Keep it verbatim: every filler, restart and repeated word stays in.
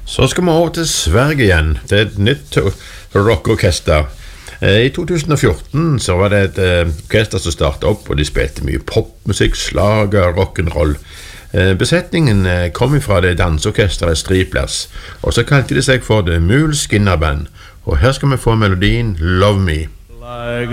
Så skal vi over til Sverige igjen. Det er et nytt rockorkester. I to tusen og fjorten så var det et orkester som startet opp, og de spilte mye popmusikk, slager, rock'n'roll. Besetningen kom fra det danseorkestret Striplers, og så kalte de seg for The Mule Skinner Band. Og her skal vi få melodien Love Me.